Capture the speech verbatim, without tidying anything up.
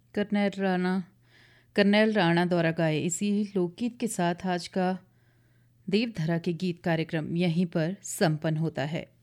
कर्नैल राणा कर्नैल राणा द्वारा गाए इसी लोकगीत के साथ आज का देवधरा के गीत कार्यक्रम यहीं पर संपन्न होता है।